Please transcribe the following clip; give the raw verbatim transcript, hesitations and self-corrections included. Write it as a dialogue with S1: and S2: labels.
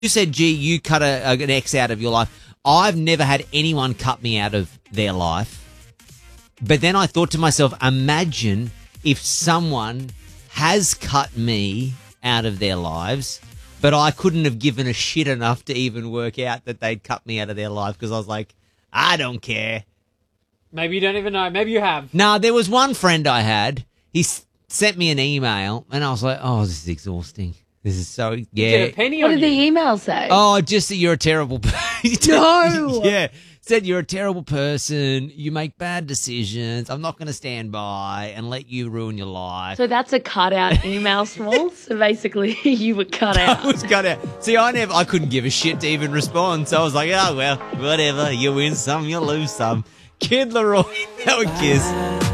S1: You said, gee, you cut a, an ex out of your life. I've never had anyone cut me out of their life. But then I thought to myself, imagine if someone has cut me out of their lives, but I couldn't have given a shit enough to even work out that they'd cut me out of their life because I was like, I don't care.
S2: Maybe you don't even know. Maybe you have.
S1: Nah, there was one friend I had. He s- sent me an email, and I was like, oh, this is exhausting. This is so, yeah.
S2: Get a penny
S3: What
S2: on
S3: did the
S2: you.
S3: email say?
S1: Oh, just that you're a terrible person.
S3: No.
S1: Yeah. Said you're a terrible person. You make bad decisions. I'm not going to stand by and let you ruin your life.
S3: So that's a cutout email, Smalls. So basically, you were cut
S1: I
S3: out.
S1: was gonna see. I never. I couldn't give a shit to even respond. So I was like, oh well, whatever. You win some, you lose some. Kid Leroy, that would kiss.